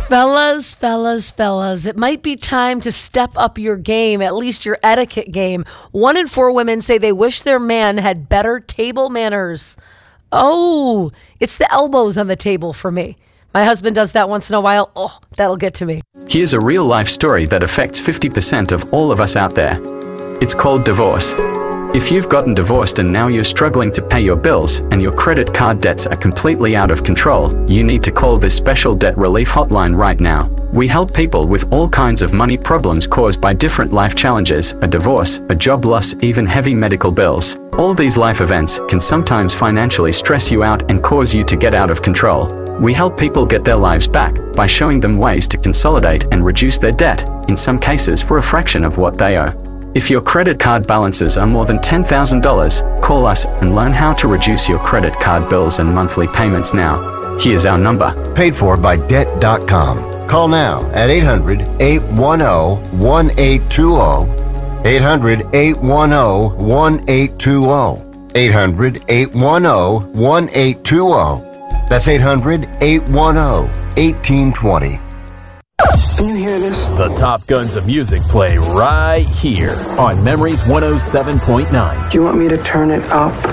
Fellas, it might be time to step up your game, at least your etiquette game. 1 in 4 women say they wish their man had better table manners. Oh, it's the elbows on the table for me. My husband does that once in a while. Oh, that'll get to me. Here's a real-life story that affects 50% of all of us out there. It's called divorce. If you've gotten divorced and now you're struggling to pay your bills and your credit card debts are completely out of control, you need to call this special debt relief hotline right now. We help people with all kinds of money problems caused by different life challenges, a divorce, a job loss, even heavy medical bills. All these life events can sometimes financially stress you out and cause you to get out of control. We help people get their lives back by showing them ways to consolidate and reduce their debt, in some cases for a fraction of what they owe. If your credit card balances are more than $10,000, call us and learn how to reduce your credit card bills and monthly payments now. Here's our number. Paid for by Debt.com. Call now at 800-810-1820. 800-810-1820. 800-810-1820. That's 800-810-1820. Can you hear this? The top guns of music play right here on Memories 107.9. Do you want me to turn it up?